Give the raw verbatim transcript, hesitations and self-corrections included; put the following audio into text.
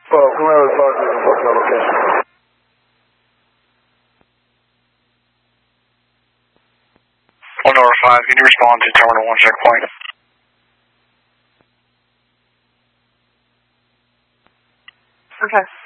Well, whoever thought you can book your location. one over five, can you respond to Terminal one checkpoint? Okay.